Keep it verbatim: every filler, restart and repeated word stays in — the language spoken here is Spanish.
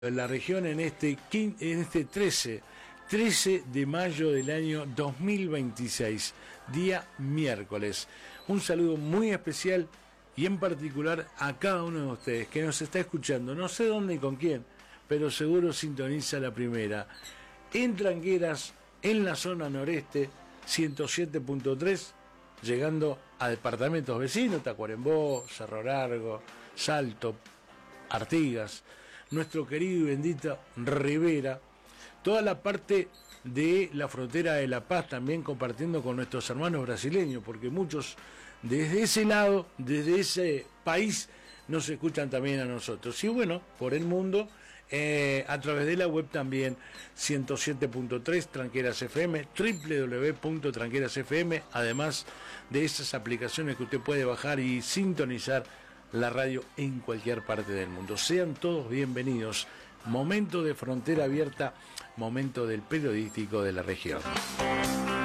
en la región en este, en este trece de mayo del año dos mil veintiséis, día miércoles. Un saludo muy especial y en particular a cada uno de ustedes que nos está escuchando, no sé dónde y con quién, pero seguro sintoniza la primera. En Tranqueras, en la zona noreste, ciento siete punto tres, llegando a departamentos vecinos, Tacuarembó, Cerro Largo, Salto, Artigas, nuestro querido y bendito Rivera, toda la parte de la frontera de La Paz también compartiendo con nuestros hermanos brasileños, porque muchos desde ese lado, desde ese país, nos escuchan también a nosotros. Y bueno, por el mundo, eh, a través de la web también, ciento siete punto tres, Tranqueras F M, doble u doble u doble u punto tranqueras f m, además de esas aplicaciones que usted puede bajar y sintonizar la radio en cualquier parte del mundo. Sean todos bienvenidos. Momento de frontera abierta, momento del periodístico de la región.